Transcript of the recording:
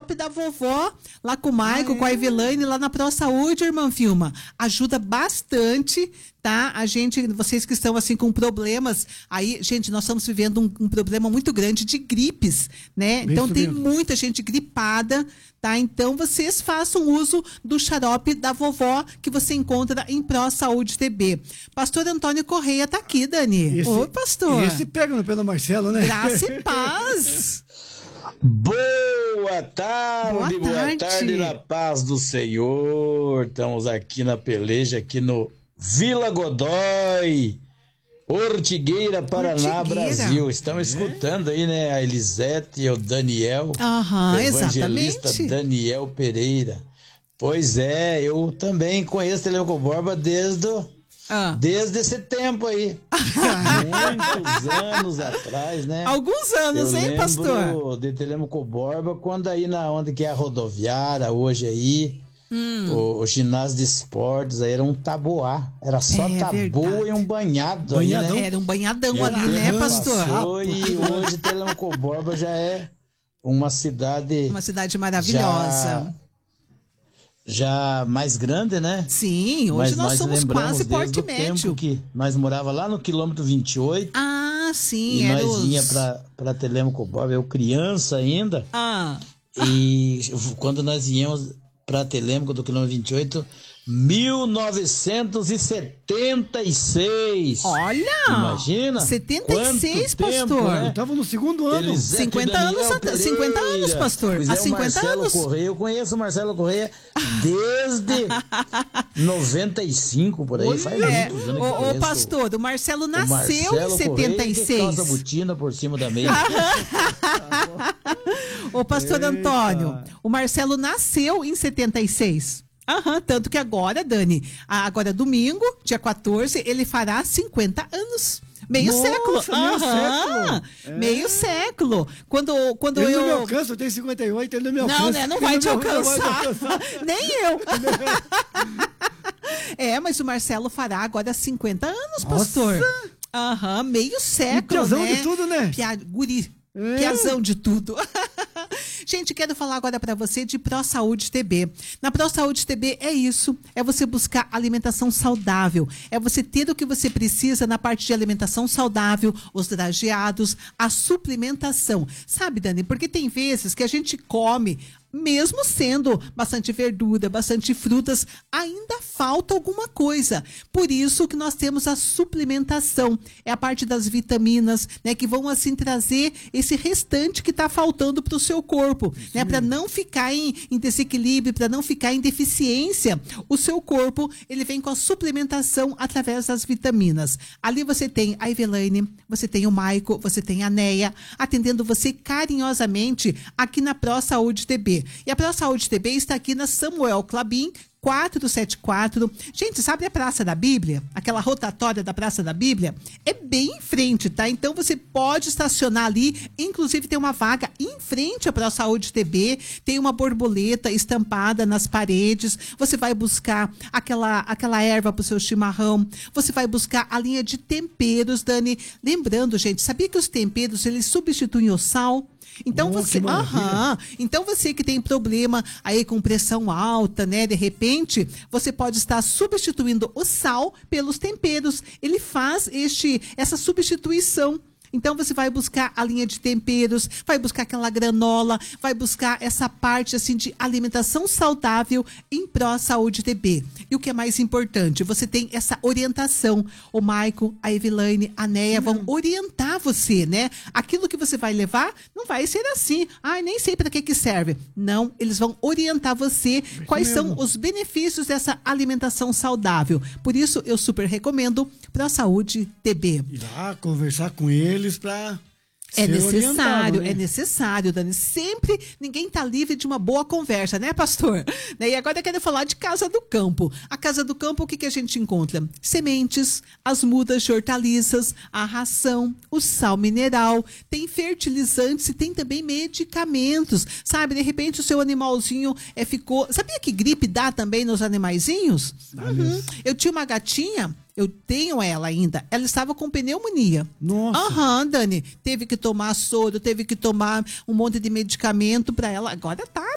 xarope da vovó, lá com o Maico, com a Evelane, lá na Pro Saúde, irmã Vilma. Ajuda bastante, tá? Vocês que estão assim com problemas, aí, gente, nós estamos vivendo um problema muito grande de gripes, né? Então tem muita gente gripada, tá? Então vocês façam uso do xarope da vovó que você encontra em Pro Saúde TB. Pastor Antônio Correia tá aqui, Dani. Oi, pastor. Esse pega no pé do Marcelo, né? Graça e paz. Boa tarde, boa tarde na paz do Senhor. Estamos aqui na peleja, aqui no Vila Godoy, Ortigueira, Paraná, Brasil. Estamos escutando aí, né, a Elisete e o Daniel, o evangelista exatamente. Daniel Pereira. Pois é, eu também conheço Telemaco Borba desde esse tempo aí. Muitos anos atrás, né? Alguns anos, hein, pastor? Eu lembro de Telemaco Borba, quando aí na onde que é a rodoviária, hoje aí, o ginásio de esportes, aí era um tabuá. Era só tabu e um banhado aí, né? Era um banhadão ali, né, pastor? E hoje Telemaco Borba já é uma cidade maravilhosa. Já mais grande, né? Sim, hoje nós somos quase porte médio. Tempo que nós morava lá no quilômetro 28. Ah, sim. E nós vinha pra Telemaco Borba, eu criança ainda. E quando nós íamos pra Telemaco do quilômetro 28, 1976. Olha! Imagina! 76, tempo, pastor. né? Eu tava no segundo ano. 50 anos, pastor. Pois há é, 50 anos. Correia, eu conheço o Marcelo Correia desde 95, por aí. Faz muitos anos que eu conheço. Ô, pastor, o Marcelo nasceu em 76. Correia, que calça botina por cima da meia. Ô, pastor Antônio, o Marcelo nasceu em 76. Tanto que agora, Dani, agora domingo, dia 14, ele fará 50 anos. Meio século. Meio século. Quando ele não me alcança, eu tenho 58, ele não me alcança. Não, né? Não vai te alcançar. Nem eu. Mas o Marcelo fará agora 50 anos, pastor. Meio século, né? De tudo, né? Guri. Piazão de tudo. Gente, quero falar agora para você de Pro Saúde TB. Na Pro Saúde TB é isso, é você buscar alimentação saudável, é você ter o que você precisa na parte de alimentação saudável, os drageados, a suplementação. Sabe, Dani, porque tem vezes que a gente come, mesmo sendo bastante verdura, bastante frutas, ainda falta alguma coisa. Por isso que nós temos a suplementação. É a parte das vitaminas, né, que vão assim trazer esse restante que está faltando para o seu corpo, né, para não ficar em desequilíbrio, para não ficar em deficiência. O seu corpo, ele vem com a suplementação através das vitaminas. Ali você tem a Evelane, você tem o Maico, você tem a Neia, atendendo você carinhosamente aqui na Pro Saúde TB. E a Pro Saúde TB está aqui na Samuel Clabin 474. Gente, sabe a Praça da Bíblia? Aquela rotatória da Praça da Bíblia? É bem em frente, tá? Então você pode estacionar ali, inclusive tem uma vaga em frente à Pro Saúde TB, tem uma borboleta estampada nas paredes, você vai buscar aquela erva pro seu chimarrão, você vai buscar a linha de temperos, Dani. Lembrando, gente, sabia que os temperos, eles substituem o sal? Então então você que tem problema aí com pressão alta, né? De repente, você pode estar substituindo o sal pelos temperos. Ele faz essa substituição. Então você vai buscar a linha de temperos, vai buscar aquela granola, vai buscar essa parte assim de alimentação saudável em Pro Saúde TB. E o que é mais importante, você tem essa orientação. O Maico, a Evelane, a Neia vão orientar você, né? Aquilo que você vai levar não vai ser assim. Nem sei para que serve. Não, eles vão orientar você quais são os benefícios dessa alimentação saudável. Por isso eu super recomendo Pro Saúde TB. Ir lá conversar com eles para É necessário, né? É necessário, Dani. Sempre ninguém está livre de uma boa conversa, né, pastor? E agora eu quero falar de Casa do Campo. A Casa do Campo, o que a gente encontra? Sementes, as mudas de hortaliças, a ração, o sal mineral, tem fertilizantes e tem também medicamentos. Sabe, de repente o seu animalzinho ficou... Sabia que gripe dá também nos animaizinhos? Eu tinha uma gatinha... Eu tenho ela ainda. Ela estava com pneumonia. Nossa. Dani. Teve que tomar soro, teve que tomar um monte de medicamento para ela. Agora tá